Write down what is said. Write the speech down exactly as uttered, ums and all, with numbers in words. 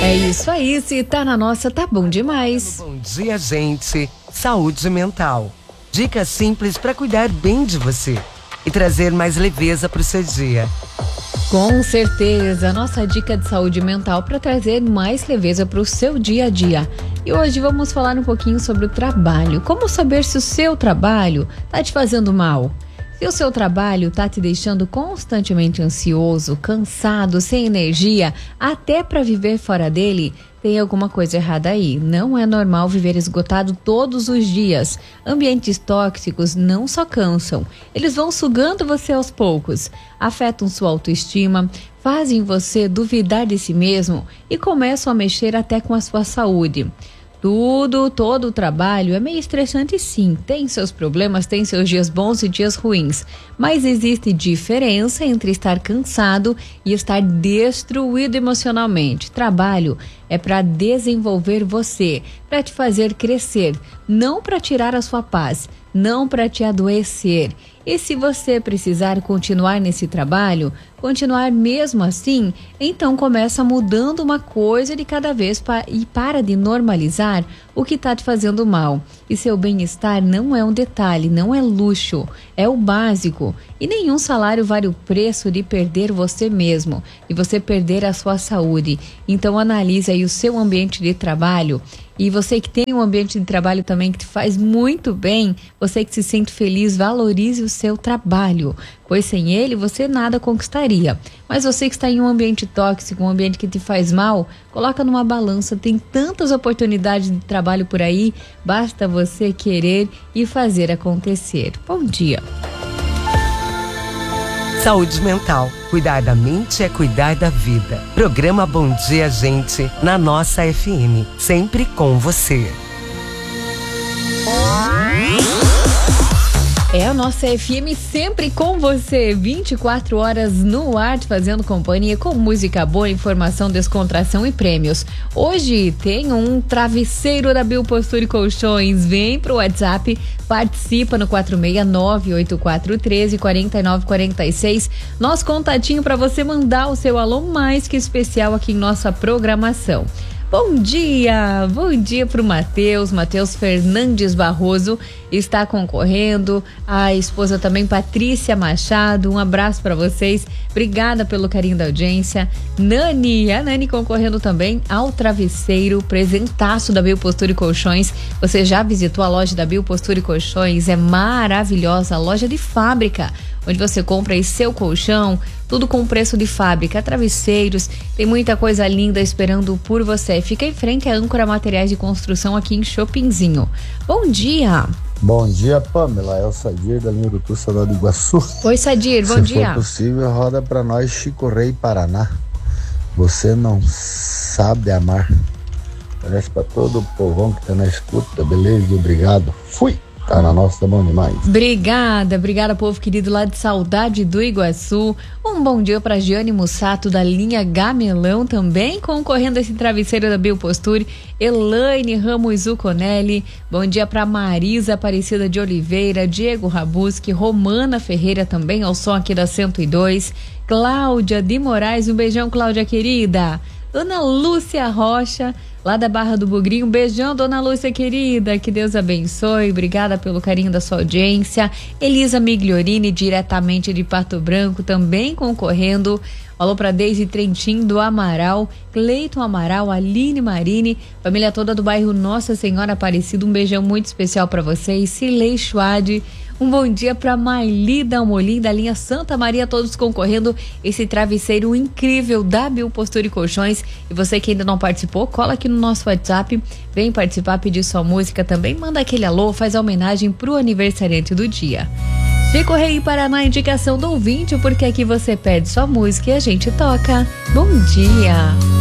É isso aí, se tá na nossa, tá bom demais. Bom dia, gente. Saúde mental. Dicas simples para cuidar bem de você e trazer mais leveza para o seu dia. Com certeza, nossa dica de saúde mental para trazer mais leveza para o seu dia a dia. E hoje vamos falar um pouquinho sobre o trabalho. Como saber se o seu trabalho tá te fazendo mal? Se o seu trabalho tá te deixando constantemente ansioso, cansado, sem energia, até para viver fora dele, tem alguma coisa errada aí. Não é normal viver esgotado todos os dias. Ambientes tóxicos não só cansam, eles vão sugando você aos poucos, afetam sua autoestima, fazem você duvidar de si mesmo e começam a mexer até com a sua saúde. Tudo, todo o trabalho é meio estressante, sim, tem seus problemas, tem seus dias bons e dias ruins, mas existe diferença entre estar cansado e estar destruído emocionalmente. Trabalho é para desenvolver você, para te fazer crescer, não para tirar a sua paz, não para te adoecer. E se você precisar continuar nesse trabalho, continuar mesmo assim, então começa mudando uma coisa de cada vez pa- e para de normalizar o que está te fazendo mal. E seu bem-estar não é um detalhe, não é luxo, é o básico. E nenhum salário vale o preço de perder você mesmo, de você perder a sua saúde. Então analise aí o seu ambiente de trabalho. E você que tem um ambiente de trabalho também que te faz muito bem, você que se sente feliz, valorize o seu trabalho, pois sem ele você nada conquistaria. Mas você que está em um ambiente tóxico, um ambiente que te faz mal, coloca numa balança, tem tantas oportunidades de trabalho por aí, basta você querer e fazer acontecer. Bom dia. Saúde mental. Cuidar da mente é cuidar da vida. Programa Bom Dia, Gente, na nossa F M. Sempre com você. É a nossa F M sempre com você, vinte e quatro horas no ar, te fazendo companhia com música boa, informação, descontração e prêmios. Hoje tem um travesseiro da Biopostura e Colchões. Vem pro WhatsApp, participa no quatro seis nove oito quatro um três quatro nove quatro seis. Nosso contatinho para você mandar o seu alô mais que especial aqui em nossa programação. Bom dia, bom dia para o Matheus, Matheus Fernandes Barroso está concorrendo, a esposa também Patrícia Machado, um abraço para vocês, obrigada pelo carinho da audiência. Nani, a Nani concorrendo também ao travesseiro, presentaço da Biopostura e Colchões. Você já visitou a loja da Biopostura e Colchões? É maravilhosa, a loja de fábrica, onde você compra aí seu colchão, tudo com preço de fábrica, travesseiros, tem muita coisa linda esperando por você. Fica em frente à Âncora Materiais de Construção aqui em Chopinzinho. Bom dia! Bom dia, Pamela. É o Sadir da linha Urutu, Saudade do Iguaçu. Oi, Sadir, bom Se dia. Se for possível, roda pra nós Chico Rei Paraná. Você não sabe amar. Parece pra todo o povão que tá na escuta, beleza? Obrigado. Fui! Tá na nossa, tá bom demais. Obrigada, obrigada, povo querido lá de Saudade do Iguaçu. Um bom dia para Giane Mussato da linha Gamelão, também concorrendo a esse travesseiro da Bioposture. Elaine Ramos Zuconelli. Bom dia para Marisa Aparecida de Oliveira, Diego Rabuski, Romana Ferreira também ao som aqui da cento e dois. Cláudia de Moraes, um beijão, Cláudia querida. Dona Lúcia Rocha, lá da Barra do Bugrinho, um beijão, Dona Lúcia querida, que Deus abençoe, obrigada pelo carinho da sua audiência. Elisa Migliorini, diretamente de Pato Branco, também concorrendo. Alô para Deise Trentin do Amaral, Cleiton Amaral, Aline Marini, família toda do bairro Nossa Senhora Aparecida, um beijão muito especial para vocês. Silei Schwad, um bom dia para Maili Dalmolin da linha Santa Maria, todos concorrendo esse travesseiro incrível da Biopostura e Colchões. E você que ainda não participou, cola aqui no nosso WhatsApp, vem participar, pedir sua música também, manda aquele alô, faz a homenagem pro aniversariante do dia. Chico Rei Paraná, indicação do ouvinte, porque aqui você pede sua música e a gente toca. Bom dia!